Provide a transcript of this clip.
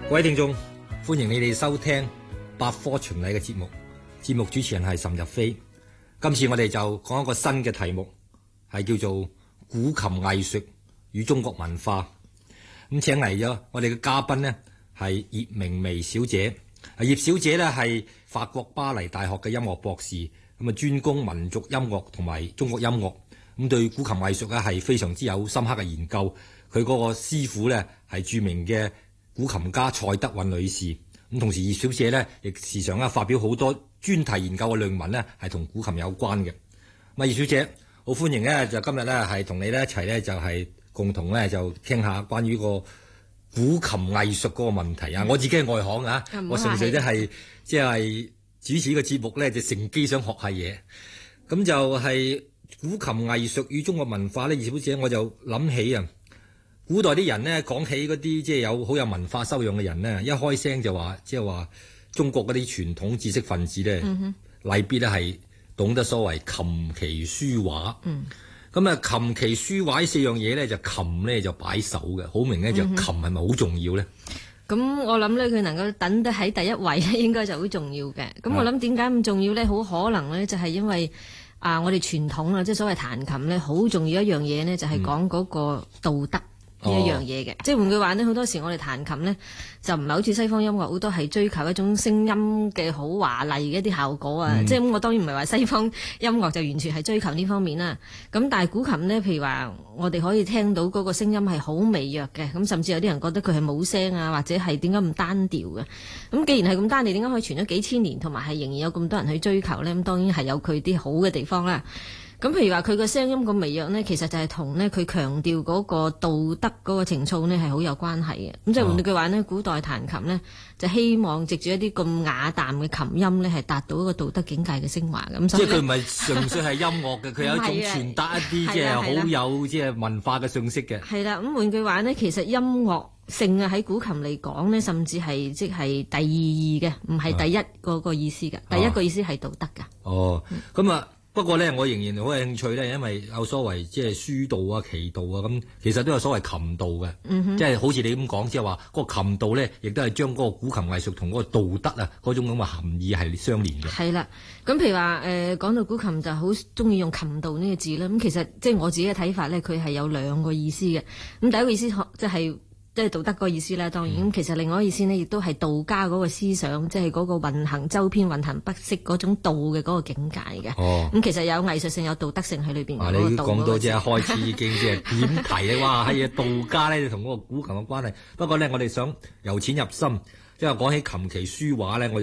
各位聽眾，歡迎你哋收聽百科全禮嘅節目。節目主持人係岑日飛。今次我哋就講一個新嘅題目，係叫做古琴藝術與中國文化。咁請嚟咗我哋嘅嘉賓呢，係葉明薇小姐。葉小姐呢係法國巴黎大學嘅音樂博士，咁啊專攻民族音樂同埋中國音樂。咁對古琴藝術呢係非常之有深刻嘅研究。佢嗰個師傅呢係著名嘅古琴家蔡德韻女士。咁同時葉小姐呢亦時常發表好多專題研究嘅論文呢係同古琴有關嘅。咁葉小姐好歡迎呢，就今日呢係同你呢一齊呢就係共同呢就傾下關於個古琴藝術嗰個問題啊。我自己係外行啊，我純粹都係即係主持呢個節目呢，就乘機想學下嘢。咁就係古琴藝術與中國文化呢，葉小姐我就諗起啊，古代啲人呢講起嗰啲即係有好有文化修養嘅人呢，一開聲就話即係話中國嗰啲傳統知識分子呢，例必呢係懂得所謂琴棋書畫。咁啊，琴棋書畫呢四樣嘢咧，就琴咧就擺首嘅，好明咧就琴係咪好重要咧？ 咁我諗咧，佢能夠等得喺第一位咧，應該就好重要嘅。咁我諗點解咁重要咧？好可能咧，就係因為我哋傳統啊，即係所謂彈琴咧，好重要一樣嘢呢，就係講嗰個道德呢一樣嘢嘅。即係換句話呢，好多時我哋彈琴呢，就唔係好似西方音樂好多係追求一種聲音嘅好華麗嘅一啲效果啊。即係我當然唔係話西方音樂就完全係追求呢方面啦。咁但係古琴呢，譬如話我哋可以聽到嗰個聲音係好微弱嘅，咁甚至有啲人覺得佢係冇聲啊，或者係點解咁單調嘅？咁既然係咁單調，點解可以傳咗幾千年，同埋係仍然有咁多人去追求呢？咁當然係有佢啲好嘅地方啦。咁譬如話佢個聲音咁微弱呢，其實就係同呢佢強調嗰個道德嗰個情操呢係好有關係嘅。咁即係換句話呢，古代彈琴呢，就希望藉住一啲咁雅淡嘅琴音呢，係達到一個道德境界嘅升華咁。 即係佢唔係純粹係音樂嘅，佢有一種傳達一啲即係好有即係文化嘅信息嘅。係啦，咁換句話呢，其實音樂性啊喺古琴嚟講呢，甚至係即係第二義嘅，唔係第一嗰個意思嘅。第一個意思係道德㗎。咁啊。不過咧，我仍然好有興趣咧，因為有所謂即係書道啊、棋道啊，咁其實都有所謂琴道嘅，即係好似你咁講，即係話嗰個琴道咧，亦都係將嗰個古琴藝術同嗰個道德啊嗰種咁嘅含義係相連嘅。係啦，咁譬如話講到古琴就好中意用琴道呢個字啦。咁其實即係我自己嘅睇法咧，佢係有兩個意思嘅。咁第一個意思即係道德嗰個意思啦，當然咁其實另外一個意思呢，亦都係道家嗰個思想，即係嗰個運行周邊、運行不息嗰種道嘅嗰個境界嘅。咁其實有藝術性、有道德性喺裏邊。你講到即係開始已經即係點題咧，哇！係啊，道家咧同嗰個古琴嘅關係。不過咧，我哋想由淺入深，即係講起琴棋書畫咧，我